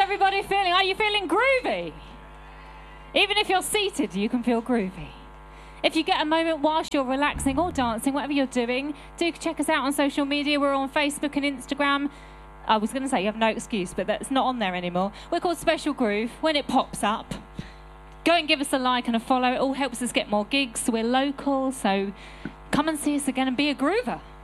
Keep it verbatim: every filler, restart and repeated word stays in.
everybody feeling? Are you feeling groovy? Even if you're seated, you can feel groovy. If you get a moment whilst you're relaxing or dancing, whatever you're doing, do check us out on social media. We're on Facebook and Instagram. I was going to say you have no excuse, but that's not on there anymore. We're called Special Groove. When it pops up, go and give us a like and a follow. It all helps us get more gigs. We're local, so come and see us again and be a groover.